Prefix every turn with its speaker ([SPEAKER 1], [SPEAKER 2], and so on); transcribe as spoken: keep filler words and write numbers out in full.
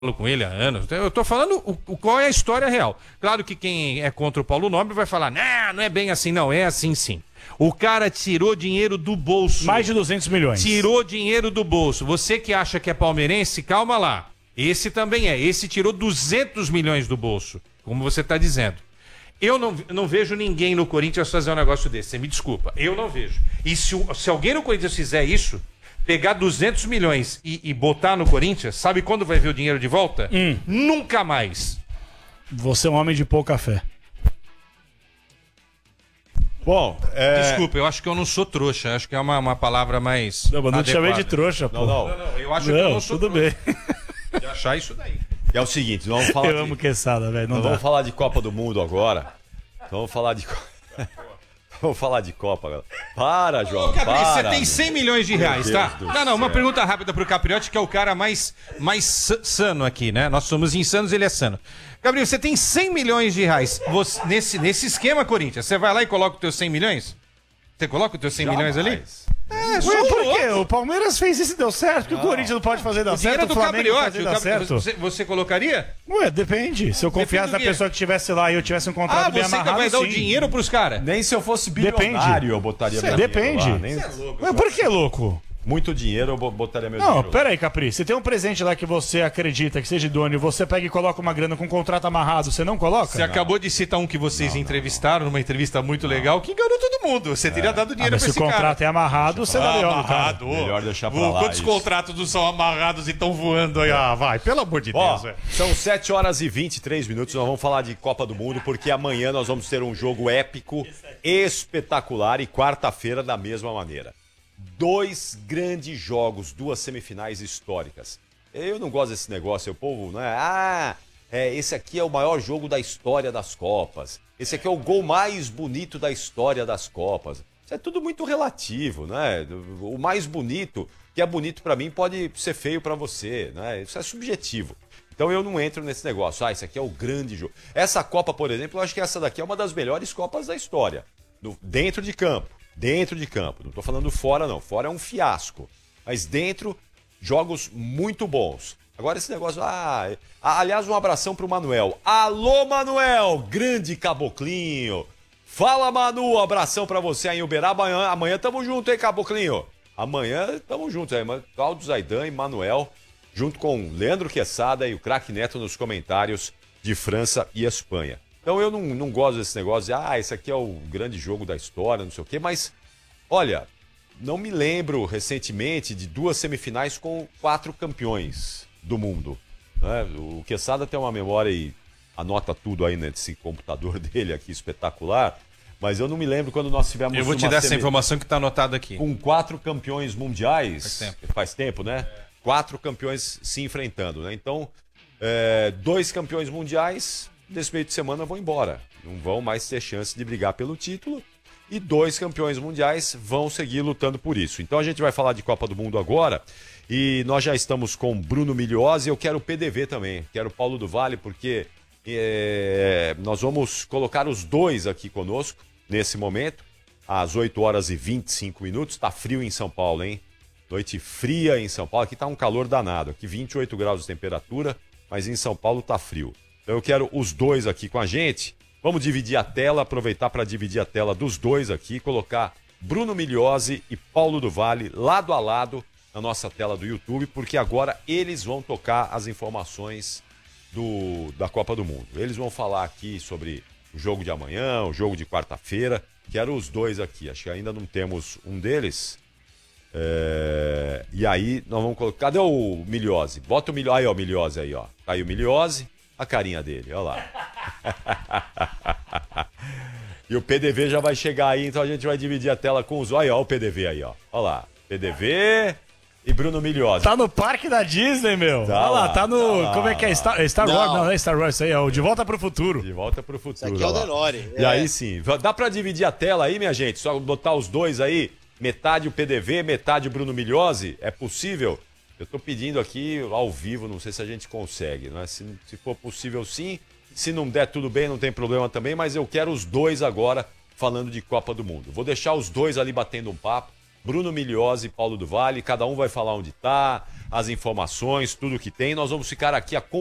[SPEAKER 1] com ele há anos. Eu tô falando o, o, qual é a história real. Claro que quem é contra o Paulo Nobre vai falar, não, não é bem assim, não, é assim sim. O cara tirou dinheiro do bolso.
[SPEAKER 2] Mais de duzentos milhões.
[SPEAKER 1] Tirou dinheiro do bolso. Você que acha que é palmeirense, calma lá. Esse também é. Esse tirou duzentos milhões do bolso, como você tá dizendo. Eu não, não vejo ninguém no Corinthians fazer um negócio desse. Você me desculpa. Eu não vejo. E se, se alguém no Corinthians fizer isso, pegar duzentos milhões e, e botar no Corinthians, sabe quando vai ver o dinheiro de volta?
[SPEAKER 2] Hum.
[SPEAKER 1] Nunca mais.
[SPEAKER 2] Você é um homem de pouca fé.
[SPEAKER 3] Bom, é...
[SPEAKER 1] Desculpa, eu acho que eu não sou trouxa. Acho que é uma, uma palavra mais.
[SPEAKER 2] Não, mas não te chamei de trouxa, pô.
[SPEAKER 3] Não, não.
[SPEAKER 1] Não, não, eu acho
[SPEAKER 2] não,
[SPEAKER 1] que eu não sou
[SPEAKER 2] tudo
[SPEAKER 1] trouxa.
[SPEAKER 2] bem.
[SPEAKER 1] De achar isso daí.
[SPEAKER 3] É o seguinte, nós vamos falar
[SPEAKER 2] Eu
[SPEAKER 3] de...
[SPEAKER 2] amo quesada, velho. Não
[SPEAKER 3] nós
[SPEAKER 2] dá.
[SPEAKER 3] vamos falar de Copa do Mundo agora. Então vamos falar de... Vamos falar de Copa, galera. Para, João,
[SPEAKER 1] Ô, Capricho,
[SPEAKER 3] para.
[SPEAKER 1] você tem cem milhões de reais,
[SPEAKER 3] Meu
[SPEAKER 1] tá?
[SPEAKER 3] Deus do
[SPEAKER 1] Não, não, uma
[SPEAKER 3] céu.
[SPEAKER 1] pergunta rápida pro Capriotti, que é o cara mais, mais sano aqui, né? Nós somos insanos, ele é sano. Gabriel, você tem cem milhões de reais. Você, nesse, nesse esquema, Corinthians, você vai lá e coloca os teus cem milhões? Você coloca os teus cem milhões ali? É,
[SPEAKER 2] Ué, por quê? O Palmeiras fez isso e deu certo. Que o Corinthians não pode fazer dar
[SPEAKER 1] O dinheiro é
[SPEAKER 2] certo,
[SPEAKER 1] do
[SPEAKER 2] o Flamengo
[SPEAKER 1] Capriotti.
[SPEAKER 2] fazer
[SPEAKER 1] o
[SPEAKER 2] dar
[SPEAKER 1] Cap-
[SPEAKER 2] certo.
[SPEAKER 1] Você, você colocaria?
[SPEAKER 2] Ué, depende. Se eu confiasse
[SPEAKER 1] Depende
[SPEAKER 2] na
[SPEAKER 1] do quê?
[SPEAKER 2] pessoa que estivesse lá e eu tivesse um contrato
[SPEAKER 1] Ah,
[SPEAKER 2] bem
[SPEAKER 1] você que
[SPEAKER 2] amarrado,
[SPEAKER 1] vai dar
[SPEAKER 2] sim.
[SPEAKER 1] o dinheiro pros caras?
[SPEAKER 3] Nem se eu fosse
[SPEAKER 2] Depende.
[SPEAKER 3] bilionário eu botaria meu
[SPEAKER 2] Depende.
[SPEAKER 3] dinheiro lá. Nem...
[SPEAKER 2] Mas por que, louco?
[SPEAKER 3] Muito dinheiro eu bo- botaria meu
[SPEAKER 2] Não,
[SPEAKER 3] dinheiro lá.
[SPEAKER 2] pera aí, Capri. Você tem um presente lá que você acredita que seja idôneo, você pega e coloca uma grana com um contrato amarrado, você não coloca?
[SPEAKER 1] Você acabou de citar um que vocês entrevistaram numa entrevista muito legal que enganou todo mundo. Você teria dado
[SPEAKER 2] Ah,
[SPEAKER 1] dinheiro
[SPEAKER 2] mas
[SPEAKER 1] pra
[SPEAKER 2] se
[SPEAKER 1] esse
[SPEAKER 2] o contrato
[SPEAKER 1] cara.
[SPEAKER 2] é amarrado, você dá legal no cara.
[SPEAKER 1] Amarrado.
[SPEAKER 3] Melhor deixar pra
[SPEAKER 1] Vô,
[SPEAKER 3] lá
[SPEAKER 1] Quantos
[SPEAKER 3] isso.
[SPEAKER 1] contratos não são amarrados e estão voando aí? Ah, vai, pelo amor de
[SPEAKER 3] Ó,
[SPEAKER 1] Deus, velho.
[SPEAKER 3] são sete horas e vinte e três minutos, nós vamos falar de Copa do Mundo, porque amanhã nós vamos ter um jogo épico, espetacular, e quarta-feira da mesma maneira. Dois grandes jogos, duas semifinais históricas. Eu não gosto desse negócio, o povo, né? Ah, é, esse aqui é o maior jogo da história das Copas. Esse aqui é o gol mais bonito da história das Copas. Isso é tudo muito relativo, né? O mais bonito, que é bonito pra mim, pode ser feio pra você, né? Isso é subjetivo. Então eu não entro nesse negócio. Ah, esse aqui é o grande jogo. Essa Copa, por exemplo, eu acho que essa daqui é uma das melhores Copas da história. No- dentro de campo. Dentro de campo. Não tô falando fora, não. Fora é um fiasco. Mas dentro, jogos muito bons. Agora esse negócio... Ah, aliás, um abração pro Manuel. Alô, Manuel! Grande caboclinho! Fala, Manu! Abração pra você aí em Uberaba. Amanhã, amanhã tamo junto, hein, caboclinho? Amanhã tamo junto. Aí, Cláudio Zaidan e Manuel, junto com Leandro Quesada e o craque Neto nos comentários de França e Espanha. Então eu não, não gosto desse negócio de, ah, esse aqui é o grande jogo da história, não sei o quê, mas, olha, não me lembro recentemente de duas semifinais com quatro campeões do mundo. Né? O Quesada tem uma memória e anota tudo aí nesse computador dele aqui, espetacular, mas eu não me lembro quando nós tivemos
[SPEAKER 1] Eu vou te
[SPEAKER 3] uma
[SPEAKER 1] dar essa
[SPEAKER 3] semi-
[SPEAKER 1] informação que tá anotada aqui.
[SPEAKER 3] com quatro campeões mundiais.
[SPEAKER 1] Faz tempo.
[SPEAKER 3] Faz tempo, né? Quatro campeões se enfrentando, né? Então, é, dois campeões mundiais, nesse meio de semana vão embora. Não vão mais ter chance de brigar pelo título. E dois campeões mundiais vão seguir lutando por isso. Então a gente vai falar de Copa do Mundo agora. E nós já estamos com Bruno Migliozzi. Eu quero o P D V também. Quero o Paulo do Vale, porque é, nós vamos colocar os dois aqui conosco nesse momento. Às oito horas e vinte e cinco minutos. Tá frio em São Paulo, hein? Noite fria em São Paulo. Aqui tá um calor danado. Aqui vinte e oito graus de temperatura, mas em São Paulo tá frio. Então eu quero os dois aqui com a gente. Vamos dividir a tela, aproveitar para dividir a tela dos dois aqui, colocar Bruno Migliozzi e Paulo do Vale lado a lado na nossa tela do YouTube, porque agora eles vão tocar as informações do, da Copa do Mundo. Eles vão falar aqui sobre o jogo de amanhã, o jogo de quarta-feira. Quero os dois aqui. Acho que ainda não temos um deles. É, e aí nós vamos colocar. Cadê o Migliozzi? Bota o Migliozzi. Aí, ó, o Migliozzi aí, ó. Tá aí o Migliozzi, a carinha dele, ó lá. E o P D V já vai chegar aí, então a gente vai dividir a tela com os. Aí, ó, o P D V aí, ó. Ó lá. P D V e Bruno Migliozzi.
[SPEAKER 2] Tá no parque da Disney, meu.
[SPEAKER 3] Tá
[SPEAKER 2] Olha lá,
[SPEAKER 3] lá,
[SPEAKER 2] tá no.
[SPEAKER 3] tá lá.
[SPEAKER 2] Como é que é? Star, Star
[SPEAKER 4] Não.
[SPEAKER 2] Wars? Não, não é Star Wars, isso aí é o De Volta pro Futuro.
[SPEAKER 3] De volta pro futuro.
[SPEAKER 4] Isso aqui é o
[SPEAKER 3] ó lá.
[SPEAKER 4] Denori.
[SPEAKER 3] E
[SPEAKER 4] É.
[SPEAKER 3] aí sim. Dá pra dividir a tela aí, minha gente? Só botar os dois aí. Metade o P D V, metade o Bruno Migliozzi. É possível? Eu tô pedindo aqui ao vivo, não sei se a gente consegue, né? Se, se for possível, sim. Se não der, tudo bem, não tem problema também, mas eu quero os dois agora falando de Copa do Mundo. Vou deixar os dois ali batendo um papo. Bruno Migliozzi e Paulo do Vale, cada um vai falar onde tá, as informações, tudo que tem. Nós vamos ficar aqui a